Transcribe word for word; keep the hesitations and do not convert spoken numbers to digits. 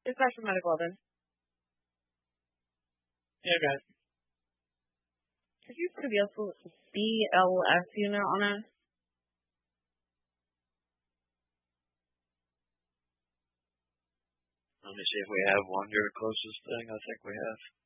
It's Doctor Medical then. Yeah, guys. Could you put a B L S unit on it? Let me see if we have one here, closest thing. I think we have.